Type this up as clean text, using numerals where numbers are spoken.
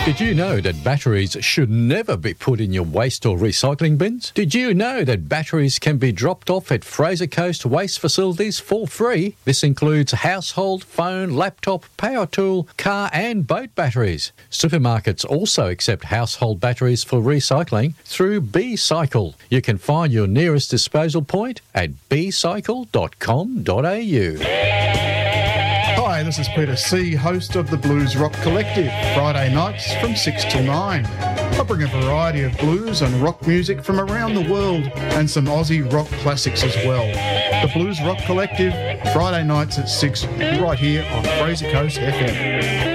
Did you know that batteries should never be put in your waste or recycling bins? Did you know that batteries can be dropped off at Fraser Coast waste facilities for free? This includes household, phone, laptop, power tool, car and boat batteries. Supermarkets also accept household batteries for recycling through B-Cycle. You can find your nearest disposal point at bcycle.com.au. Hi, this is Peter C., host of the Blues Rock Collective, Friday nights from 6 till 9. I bring a variety of blues and rock music from around the world and some Aussie rock classics as well. The Blues Rock Collective, Friday nights at 6, right here on Fraser Coast FM.